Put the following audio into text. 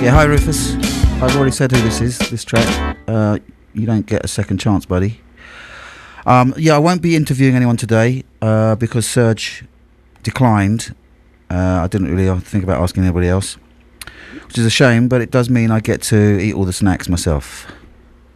Yeah, hi Rufus. I've already said who this is, this track. You don't get a second chance, buddy. Yeah, I won't be interviewing anyone today because Serge declined. I didn't really think about asking anybody else, which is a shame, but it does mean I get to eat all the snacks myself.